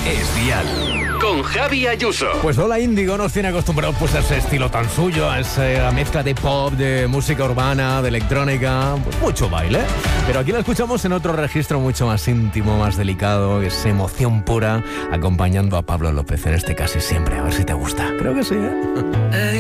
es Dial. Con Javi Ayuso. Pues Lola Índigo nos tiene acostumbrados pues a ese estilo tan suyo, a esa mezcla de pop, de música urbana, de electrónica, pues mucho baile. Pero aquí la escuchamos en otro registro mucho más íntimo, más delicado, es emoción pura, acompañando a Pablo López en este Casi Siempre. A ver si te gusta. Creo que sí, ¿eh?